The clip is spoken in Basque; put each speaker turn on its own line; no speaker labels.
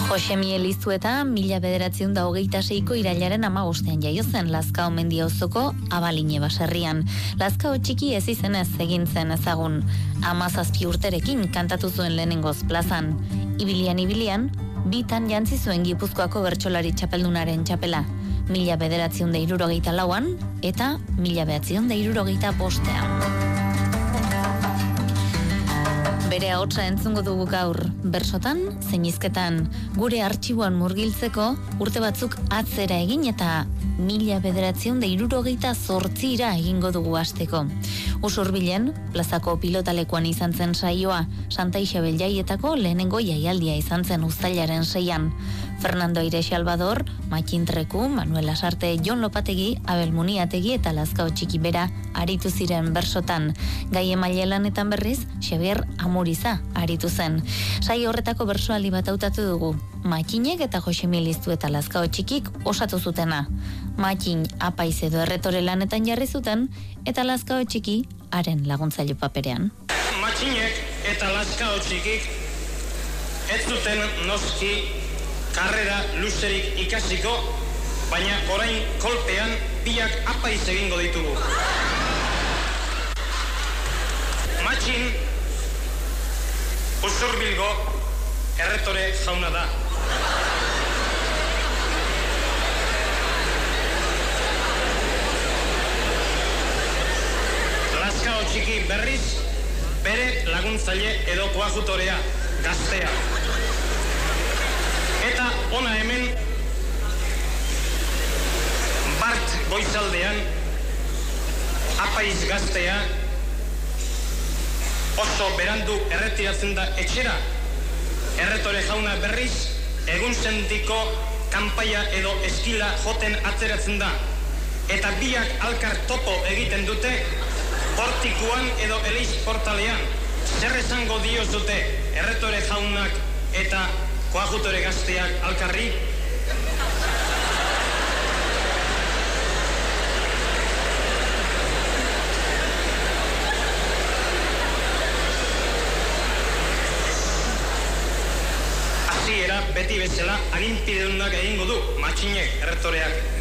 Josemi Elizueta 1926ko irailaren 15ean jaio zen Lazkao mendiauzoko Abaline baserrian. Lazkao txiki ez izenez egin zen ezagun. 17 urterekin kantatu zuen lehenengoz plazan. Ibilian, bitan jantzi zuen Gipuzkoako bertsolari txapeldunaren txapela. 1964an eta 1965an. Bere ahotsa entzungo dugu gaur, bersotan, zein hizketan, gure artxiboan murgiltzeko urte batzuk atzera egin eta 1968ra egingo dugu hasteko. Usurbilen, plazako pilotalekuan izan zen saioa, Santa Isabel jaietako lehenengo jaialdia izan zen uztailaren 6an. Fernando Aire Salvador, Makin Treku, Manuel Asarte, Jon Lopategi, Abel Muniategi eta Lazkao txiki bera aritu ziren bersotan. Gai emaile lanetan berriz, Xabier Amuriza aritu zen. Saio horretako bersoaldi bat hautatu dugu. Makinek eta Josemi Elizueta Lazkao txikik osatu zutena. Makin apaiz edo erretore lanetan jarri zuten eta Lazkao txiki haren laguntzaile paperean.
Makinek eta Lazkao txikik ez zuten noski karrera luzerik ikasiko, baina orain kolpean biak apaiz egingo ditugu. Matxin Usurbilgo erretore jauna da. Lazkao txiki berriz bere laguntzaile edo koajutorea, gaztea. Eta ona hemen Bart goizaldean apaiz gaztea oso berandu erretiratzen da etxera. Erretore jauna berriz egunsentiko kanpaia edo eskila joten atzeratzen da. Eta biak alkar topo egiten dute portikuan edo Eliz portalean. Zer esango diozute erretore jaunak eta koajutore gazteak alkarri? Hasiera beti bezala aginpidedunak egingo du Matxinek erretoreak.